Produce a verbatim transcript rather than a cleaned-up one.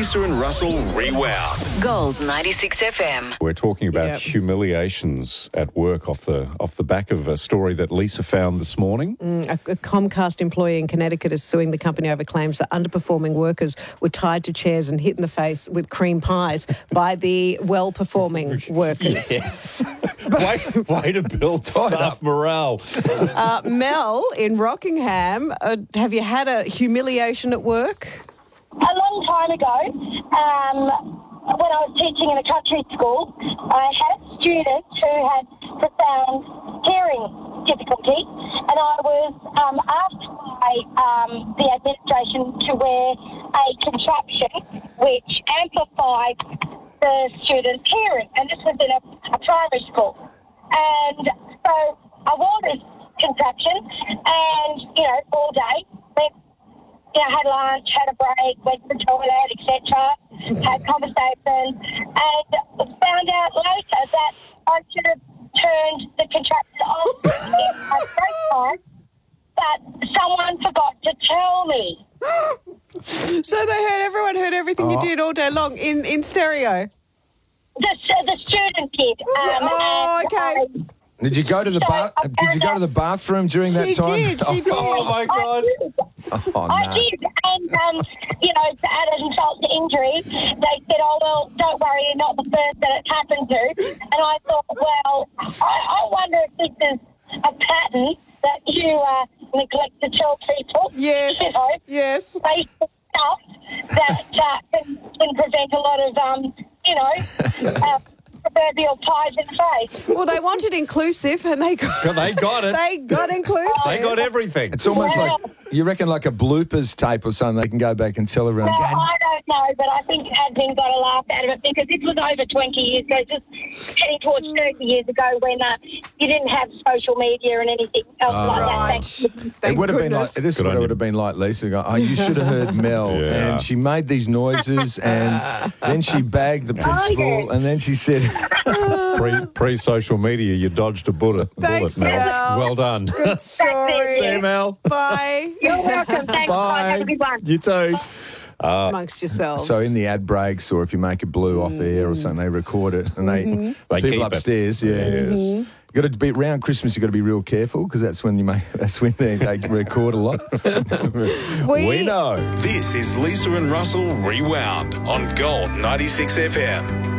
Lisa and Russell Rewound. Gold ninety-six F M. We're talking about Yep. humiliations at work off the off the back of a story that Lisa found this morning. A, a Comcast employee in Connecticut is suing the company over claims that underperforming workers were tied to chairs and hit in the face with cream pies by the well-performing workers. Yes. way, way to build staff morale. Uh, Mel in Rockingham, uh, have you had a humiliation at work? A long time ago, um, when I was teaching in a country school, I had a student who had profound hearing difficulty, and I was um, asked by um, the administration to wear a contraption which amplified the student's hearing, and this was in a, a primary school. And so I wore this contraption, and, you know, all day, went, you know, had lunch, had a break, went to the toilet, et cetera, had conversations, and found out later that I should have turned the contraption off in my break time, but someone forgot to tell me. So they heard, everyone heard everything you did all day long in, in stereo? The, the student did. Um, Oh, and okay. I- Did you go to the So, bath? I Did you go to the bathroom during that She time? did, she did. Oh, my God. I did. Oh, I no. did, and um, you know, to add insult to injury, they said, "Oh well, don't worry, you're not the first that it's happened to." And I thought, well, I, I wonder if this is a pattern that you uh, neglect to tell people. Yes, You know, yes. basic stuff that uh, can, can prevent a lot of, um, you know. Uh, proverbial pies in the face. Well, they wanted inclusive, and they got, They got it. they got inclusive. They got everything. It's almost like, you reckon like a bloopers tape or something, they can go back and tell everyone. Well, "God, I don't know, but I think admin got a laugh out of it because this was over twenty years ago, just heading towards thirty years ago when uh, you didn't have social media and anything else Oh, like right. that. It Thank would have been like, goodness. this is Good what on it you. would have been like, Lisa. Go, oh, you should have heard Mel. Yeah. And she made these noises, and then she bagged the principal, yeah. and then she said, Pre, pre-social media, you dodged a bullet, Thanks, bullet Mel. Mel. Well done. Good story. See you, Mel. Bye. You're welcome. Thanks, guys. Have a good one. You too. Amongst yourselves. so in the ad breaks, or if you make it blue off air or something, they record it, and they, They people keep it. upstairs, yeah. Yes. You got to be around Christmas. You got to be real careful because that's when you make. That's when they, they record a lot. we, We know. This is Lisa and Russell Rewound on Gold ninety-six F M.